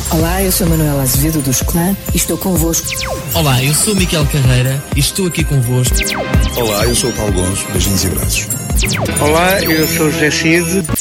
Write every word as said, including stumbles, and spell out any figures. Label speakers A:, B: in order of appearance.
A: Olá, eu sou a Manuela Azevedo dos Clã e estou convosco.
B: Olá, eu sou o Miquel Carreira e estou aqui convosco.
C: Olá, eu sou o Paulo Gonço, beijinhos e abraços.
D: Olá, eu sou o José Cid.